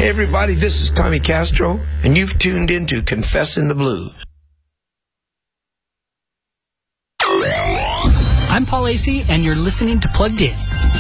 Hey everybody, this is Tommy Castro, and you've tuned into Confessing the Blues. I'm Paul Asay, and you're listening to Plugged In.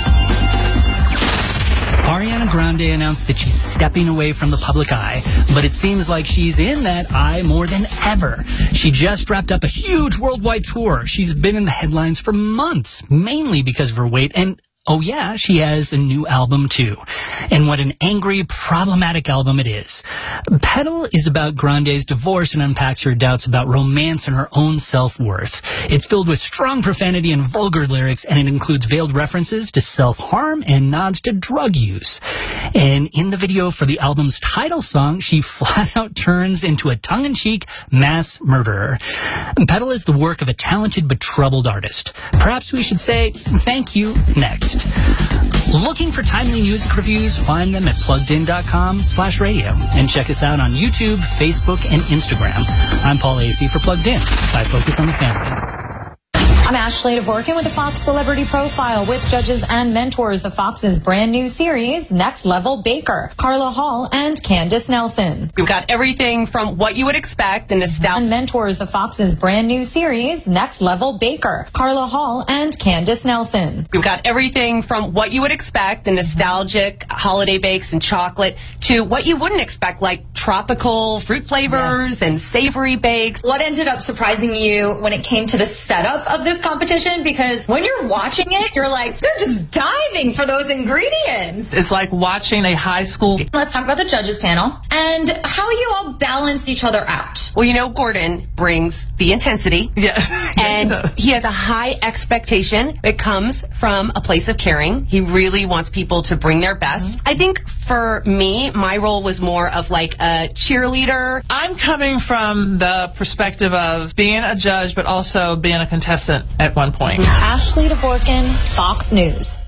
Ariana Grande announced that she's stepping away from the public eye, but it seems like she's in that eye more than ever. She just wrapped up a huge worldwide tour. She's been in the headlines for months, mainly because of her weight, and oh yeah, she has a new album too. And what an angry, problematic album it is. Petal is about Grande's divorce and unpacks her doubts about romance and her own self-worth. It's filled with strong profanity and vulgar lyrics, and it includes veiled references to self-harm and nods to drug use. And in the video for the album's title song, she flat out turns into a tongue-in-cheek mass murderer. Petal is the work of a talented but troubled artist. Perhaps we should say thank you next. Looking for timely music reviews? Find them at pluggedin.com/radio. And check us out on YouTube, Facebook, and Instagram. I'm Paul Asay for Plugged In by Focus on the Family. I'm Ashley Dvorkin with the Fox Celebrity Profile with judges and mentors of Fox's brand new series, Next Level Baker, Carla Hall and Candace Nelson. We've got everything from what you would expect, the nostalgia. And mentors of Fox's brand new series, Next Level Baker, Carla Hall and Candace Nelson. We've got everything from what you would expect, the nostalgic holiday bakes and chocolate, to what you wouldn't expect, like tropical fruit flavors and savory bakes. What ended up surprising you when it came to the setup of this competition? Because when you're watching it, you're like, they're just diving for those ingredients. It's like watching a high school. Let's talk about the judges panel and how you all balanced each other out. Well, you know, Gordon brings the intensity. Yes. And he has a high expectation that comes from a place of caring. He really wants people to bring their best. I think for me, my role was more of like a cheerleader. I'm coming from the perspective of being a judge, but also being a contestant at one point. Ashley Dvorkin, Fox News.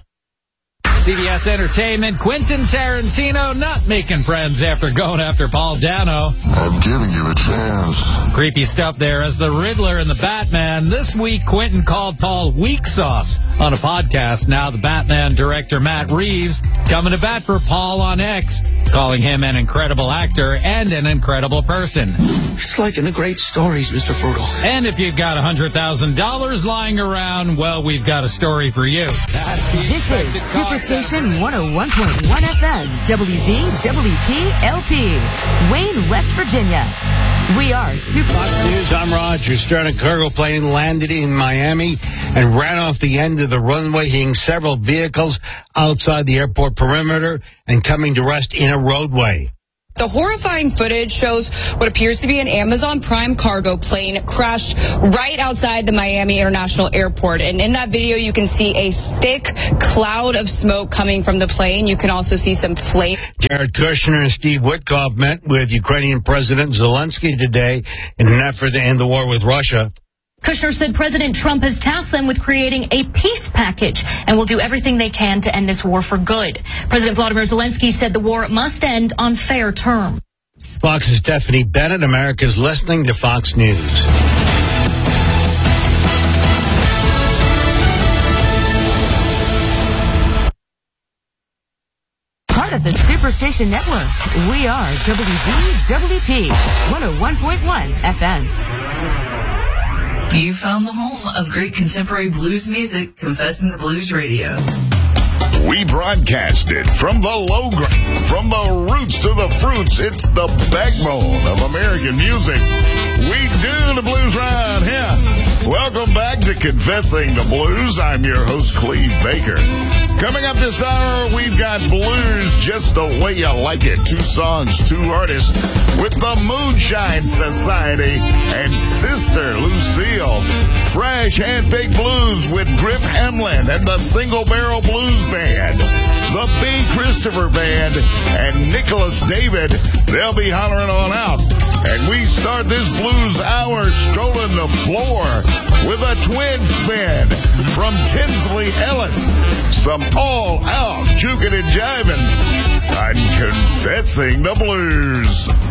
CBS Entertainment, Quentin Tarantino not making friends after going after Paul Dano. I'm giving you a chance. Creepy stuff there as the Riddler and the Batman. This week, Quentin called Paul weak sauce on a podcast. Now the Batman director Matt Reeves coming to bat for Paul on X, calling him an incredible actor and an incredible person. It's like in the great stories, Mr. Frugal. And if you've got $100,000 lying around, well, we've got a story for you. That's the This is Superstation 101.1 FM, WVWP-LP, Wayne, West Virginia. We are Super Fox News, I'm Roger Stern. A cargo plane landed in Miami and ran off the end of the runway, hitting several vehicles outside the airport perimeter and coming to rest in a roadway. The horrifying footage shows what appears to be an Amazon Prime cargo plane crashed right outside the Miami International Airport. And in that video, you can see a thick cloud of smoke coming from the plane. You can also see some flame. Jared Kushner and Steve Witkoff met with Ukrainian President Zelensky today in an effort to end the war with Russia. Kushner said President Trump has tasked them with creating a peace package and will do everything they can to end this war for good. President Vladimir Zelensky said the war must end on fair terms. Fox's Stephanie Bennett. America's listening to Fox News. part of the Superstation Network. We are WVWP 101.1 FM. You found the home of great contemporary blues music, Confessing the Blues Radio. We broadcasted from the low ground, from the roots to the fruits. It's the backbone of American music. We do the blues right here. Welcome back to Confessing the Blues. I'm your host, Cleve Baker. Coming up this hour, we've got blues just the way you like it. 2 songs, 2 artists with the Moonshine Society and Sister Lucille. Fresh hand-baked blues with Griff Hamlin and the Single Barrel Blues Band. The B. Christopher Band and Nicholas David. They'll be hollering on out. And we start this blues hour strolling the floor with a twin spin from Tinsley Ellis. Some all-out juking and jiving on Confessing the Blues.